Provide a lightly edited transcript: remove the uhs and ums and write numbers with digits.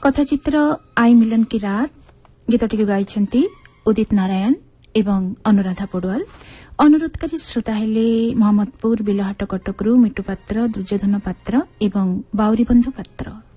कथाचित्र आई मिलन की रात गीतटी गाइछन्ति उदित नारायण एवं अनुराधा पौडवाल। अनुरोधकारी श्रोता हेले मोहम्मदपुर बिलहाट कटकरू मिटु पात्र, दुर्योधन पात्र एवं बाउरी बंधु पात्र।